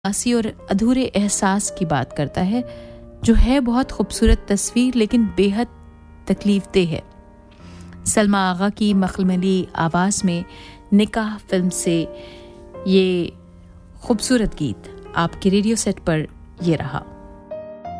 आसी और अधूरे एहसास की बात करता है, जो है बहुत खूबसूरत तस्वीर लेकिन बेहद तकलीफदेह है। सलमा आगा की मखमली आवाज़ में निकाह फिल्म से ये खूबसूरत गीत आपके रेडियो सेट पर ये रहा।